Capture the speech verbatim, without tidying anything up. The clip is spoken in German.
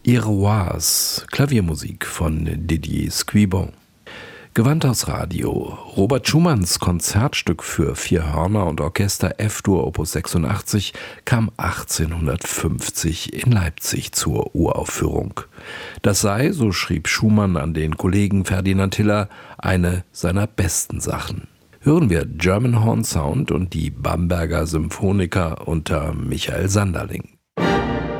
Iroise, Klaviermusik von Didier Squibon. Gewandhaus Radio, Robert Schumanns Konzertstück für vier Hörner und Orchester F-Dur Opus sechsundachtzig kam achtzehnhundertfünfzig in Leipzig zur Uraufführung. Das sei, so schrieb Schumann an den Kollegen Ferdinand Hiller, eine seiner besten Sachen. Hören wir German Horn Sound und die Bamberger Symphoniker unter Michael Sanderling.